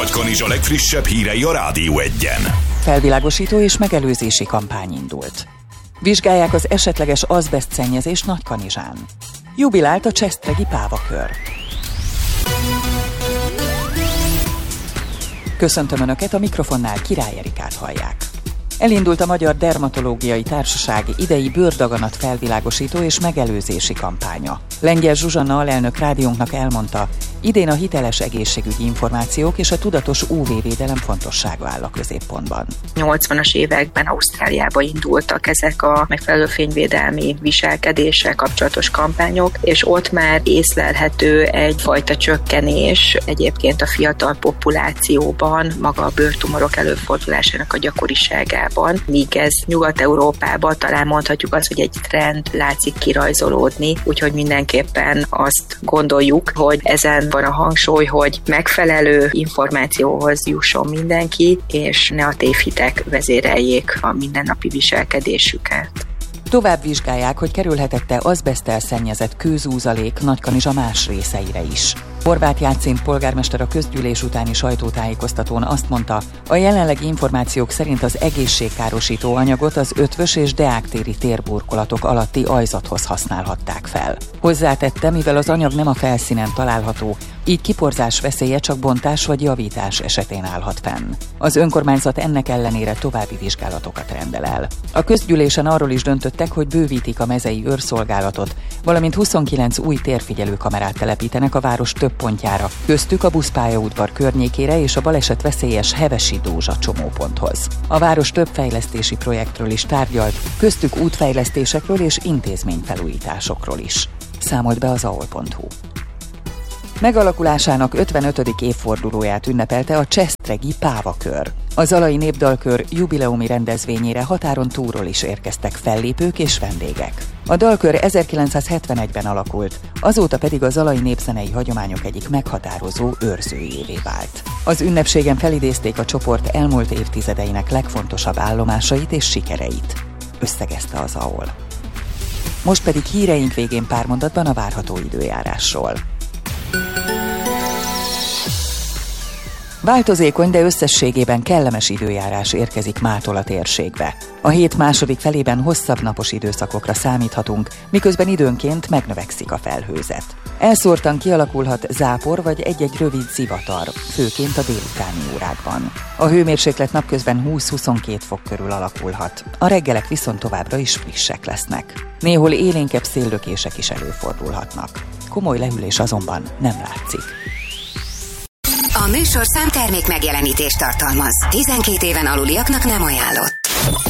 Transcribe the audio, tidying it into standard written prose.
Nagykanizsa legfrissebb hírei a Rádió Egyen. Felvilágosító és megelőzési kampány indult. Vizsgálják az esetleges azbesztszennyezést Nagykanizsán. Jubilált a Csesztregi Pávakör. Köszöntöm Önöket, a mikrofonnál Király Erikát hallják. Elindult a Magyar Dermatológiai Társaság idei bőrdaganat felvilágosító és megelőzési kampánya. Lengyel Zsuzsanna alelnök rádiónknak elmondta, idén a hiteles egészségügyi információk és a tudatos UV-védelem fontossága áll a középpontban. 80-as években Ausztráliába indultak ezek a megfelelő fényvédelmi viselkedéssel kapcsolatos kampányok, és ott már észlelhető egyfajta csökkenés egyébként a fiatal populációban, maga a bőrtumorok előfordulásának a gyakoriságában. Míg ez Nyugat-Európában talán mondhatjuk azt, hogy egy trend látszik kirajzolódni, úgyhogy mindenképpen azt gondoljuk, hogy ezen van a hangsúly, hogy megfelelő információhoz jusson mindenki, és ne a tévhitek vezéreljék a mindennapi viselkedésüket. Tovább vizsgálják, hogy kerülhetett-e azbeszttel szennyezett kőzúzalék Nagykanizsa más részeire is. Horváth Játszin polgármester a közgyűlés utáni sajtótájékoztatón azt mondta, a jelenlegi információk szerint az egészségkárosító anyagot az Ötvös és Deák téri térburkolatok alatti ajzathoz használhatták fel. Hozzátette, mivel az anyag nem a felszínen található, így kiporzás veszélye csak bontás vagy javítás esetén állhat fenn. Az önkormányzat ennek ellenére további vizsgálatokat rendel el. A közgyűlésen arról is döntöttek, hogy bővítik a mezei őrszolgálatot, valamint 29 új térfigyelőkamerát telepítenek a város több pontjára, köztük a buszpályaudvar környékére és a baleset veszélyes Hevesi-Dózsa csomóponthoz. A város több fejlesztési projektről is tárgyalt, köztük útfejlesztésekről és intézményfelújításokról is. Számolt be az aol.hu. Megalakulásának 55. évfordulóját ünnepelte a Csesztregi Pávakör. A Zalai Népdalkör jubileumi rendezvényére határon túlról is érkeztek fellépők és vendégek. A dalkör 1971-ben alakult, azóta pedig a zalai népzenei hagyományok egyik meghatározó őrzőjévé vált. Az ünnepségen felidézték a csoport elmúlt évtizedeinek legfontosabb állomásait és sikereit. Összegezte az AOL. Most pedig híreink végén pár mondatban a várható időjárásról. Változékony, de összességében kellemes időjárás érkezik mától a térségbe. A hét második felében hosszabb napos időszakokra számíthatunk, miközben időnként megnövekszik a felhőzet. Elszórtan kialakulhat zápor vagy egy-egy rövid zivatar, főként a délutáni órákban. A hőmérséklet napközben 20-22 fok körül alakulhat, a reggelek viszont továbbra is frissek lesznek. Néhol élénkebb széllökések is előfordulhatnak. Komoly lehűlés azonban nem látszik. A műsorszám termék megjelenítést tartalmaz. 12 éven aluliaknak nem ajánlott.